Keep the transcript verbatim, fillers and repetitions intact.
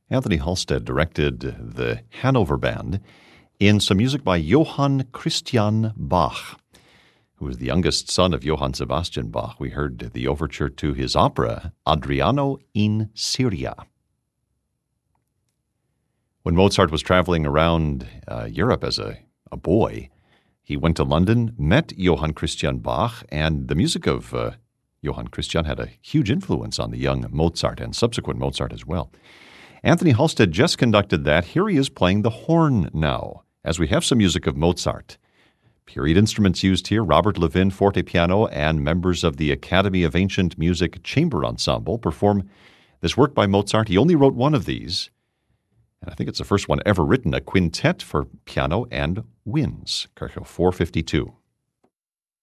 Anthony Halstead directed the Hanover Band in some music by Johann Christian Bach, who was the youngest son of Johann Sebastian Bach. We heard the overture to his opera, Adriano in Syria. When Mozart was traveling around uh, Europe as a, a boy, he went to London, met Johann Christian Bach, and the music of uh, Johann Christian had a huge influence on the young Mozart and subsequent Mozart as well. Anthony Halstead just conducted that. Here he is playing the horn now, as we have some music of Mozart. Period instruments used here, Robert Levin, forte piano, and members of the Academy of Ancient Music Chamber Ensemble perform this work by Mozart. He only wrote one of these, and I think it's the first one ever written, a quintet for piano and winds, Kirchhoff four fifty-two.